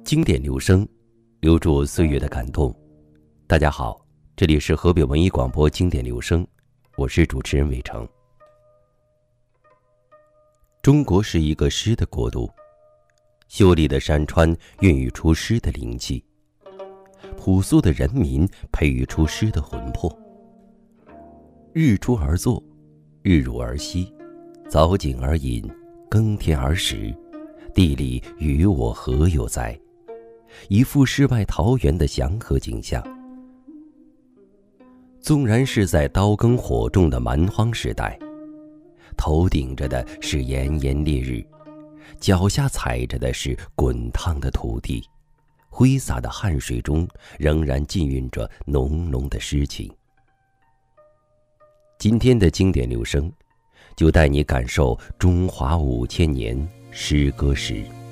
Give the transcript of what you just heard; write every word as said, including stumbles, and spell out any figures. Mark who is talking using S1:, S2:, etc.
S1: 经典留声，留住岁月的感动。大家好，这里是河北文艺广播经典留声，我是主持人伟成。中国是一个诗的国度，秀丽的山川孕育出诗的灵气，朴素的人民培育出诗的魂魄。日出而作，日入而息，早景而饮，耕田而食，地里与我何有哉？一幅世外桃源的祥和景象。纵然是在刀耕火种的蛮荒时代，头顶着的是炎炎烈日，脚下踩着的是滚烫的土地，挥洒的汗水中仍然浸蕴着浓浓的诗情。今天的经典留声，就带你感受中华五千年诗歌史。